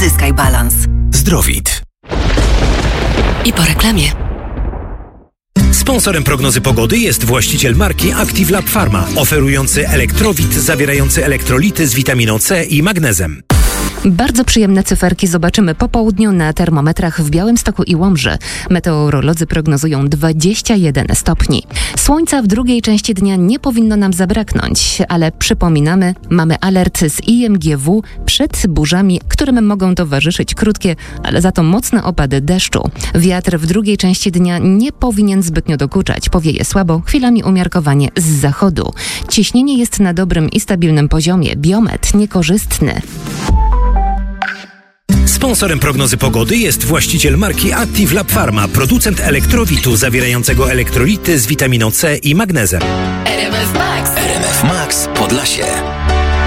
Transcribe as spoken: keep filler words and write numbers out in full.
Zyskaj balans. Zdrowit. I po reklamie. Sponsorem prognozy pogody jest właściciel marki Active Lab Pharma, oferujący elektrowit zawierający elektrolity z witaminą C i magnezem. Bardzo przyjemne cyferki zobaczymy po południu na termometrach w Białymstoku i Łomży. Meteorolodzy prognozują dwadzieścia jeden stopni. Słońca w drugiej części dnia nie powinno nam zabraknąć, ale przypominamy, mamy alert z I M G W przed burzami, którym mogą towarzyszyć krótkie, ale za to mocne opady deszczu. Wiatr w drugiej części dnia nie powinien zbytnio dokuczać. Powieje słabo, chwilami umiarkowanie z zachodu. Ciśnienie jest na dobrym i stabilnym poziomie. Biometr niekorzystny. Sponsorem prognozy pogody jest właściciel marki Active Lab Pharma, producent elektrowitu zawierającego elektrolity z witaminą C i magnezem. R M F Max. R M F Max Podlasie.